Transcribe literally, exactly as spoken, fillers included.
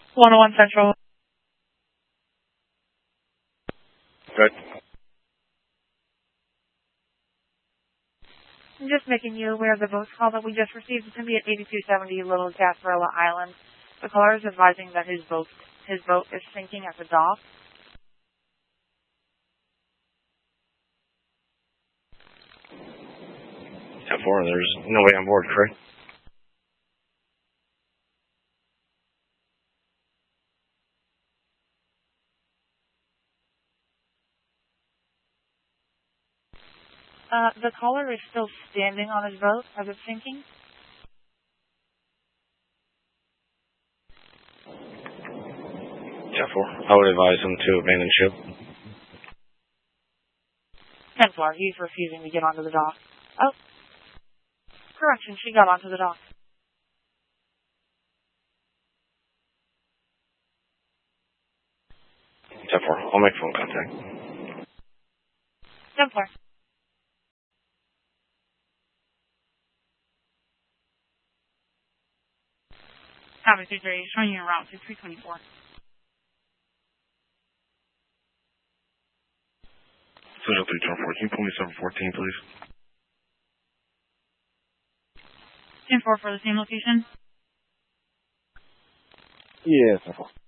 one oh one Central. Good. I'm just making you aware of the voice call that we just received. It's going to be at eighty-two seventy Little Gasparilla Island. The caller is advising that his boat, his boat is sinking at the dock. ten four, there's nobody on board, correct? Uh, the caller is still standing on his boat as it's sinking. ten four, I would advise him to abandon ship. ten four, he's refusing to get onto the dock. Oh, correction, she got onto the dock. ten four, I'll make phone contact. ten four. Copy, three three, showing you a route to three twenty-four. Central three twenty-four, can you pull me seven fourteen, please? ten four for the same location? Yeah, ten four.